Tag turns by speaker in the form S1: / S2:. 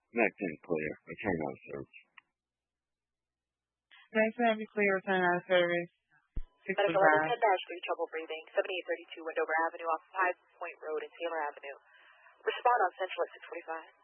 S1: Max and clear. Return on search.
S2: Nice to have you clear. Return out of service.
S3: Medical level 10 dash 3, trouble breathing. 7832 Wendover Avenue off 5 Point Road and Taylor Avenue. Respond on Central at 645.